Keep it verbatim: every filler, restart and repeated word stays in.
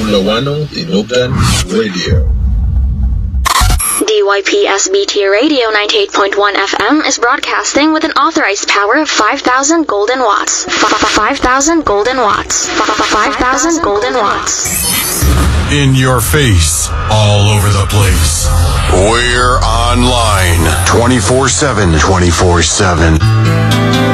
Loanong Tinubdan Radio. D Y P S B T Radio ninety-eight point one F M is broadcasting with an authorized power of five thousand golden watts. five thousand golden watts. five thousand golden watts. In your face, all over the place. We're online twenty-four seven, twenty-four seven.